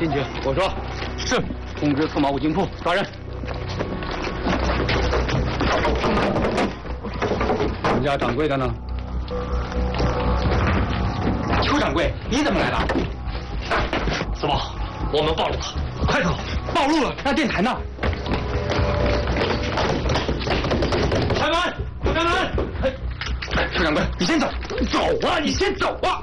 进去。 我说是。通知策马五金铺抓人。我们家掌柜的呢？ 邱掌柜，你怎么来了？ 四宝，我们暴露了， 快走！暴露了，那电台呢？ 开门！开门！ 邱掌柜，你先走。 走啊！你先走啊！